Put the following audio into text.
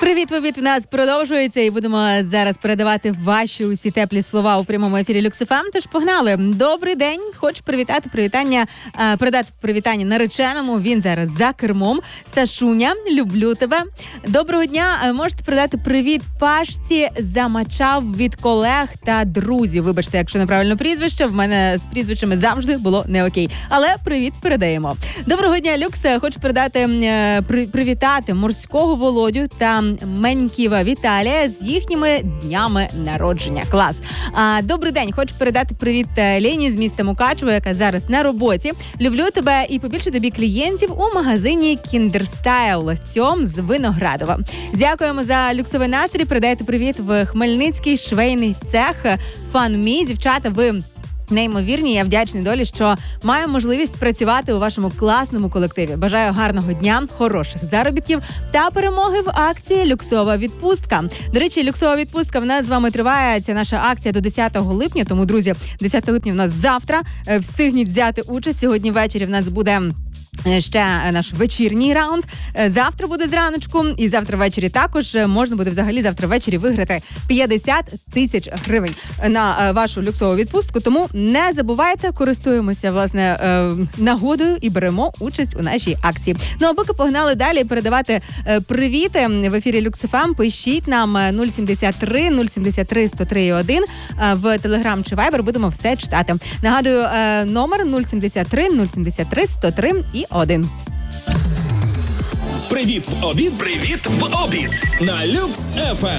Привіт, в нас продовжується і будемо зараз передавати ваші усі теплі слова у прямому ефірі Люкс ФМ. Тож погнали. Добрий день. Хочу передати привітання нареченому. Він зараз за кермом. Сашуня, люблю тебе. Доброго дня. Можете передати привіт Пашці. Замачав від колег та друзів. Вибачте, якщо неправильно прізвище. В мене з прізвищами завжди було не окей. Але привіт передаємо. Доброго дня, Люкс. Хочу привітати морського Володю та Меньківа Віталія з їхніми днями народження. Клас. Добрий день. Хочу передати привіт Лені з міста Мукачево, яка зараз на роботі. Люблю тебе і побільше тобі клієнтів у магазині Кіндерстайл Цьом з Виноградова. Дякуємо за люксовий настрій. Передайте привіт в Хмельницький швейний цех Фан.Мі. Дівчата, ви неймовірні, я вдячна долі, що маю можливість працювати у вашому класному колективі. Бажаю гарного дня, хороших заробітків та перемоги в акції «Люксова відпустка». До речі, «Люксова відпустка» в нас з вами триває. Ця наша акція до 10 липня, тому, друзі, 10 липня в нас завтра. Встигніть взяти участь. Сьогодні ввечері в нас буде ще наш вечірній раунд. Завтра буде зраночку і завтра ввечері також можна буде взагалі завтра ввечері виграти 50 тисяч гривень на вашу люксову відпустку. Тому не забувайте, користуємося, власне, нагодою і беремо участь у нашій акції. Ну, а поки погнали далі передавати привіти в ефірі Люкс ФМ. Пишіть нам 073 073 103 1 в Телеграм чи Вайбер. Будемо все читати. Нагадую, номер 073 073 103 1. Привіт в обід. Привіт в обід. На Люкс ФМ.